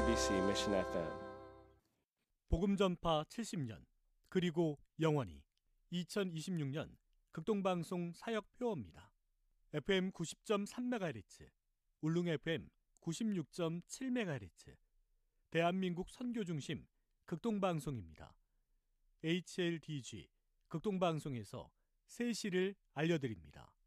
MBC Mission FM. 복음전파 70년 그리고 영원히 2026년 극동방송 사역표어입니다. FM 90.3MHz, 울릉 FM 96.7MHz, 대한민국 선교중심 극동방송입니다. HLDG 극동방송에서 새 시를 알려드립니다.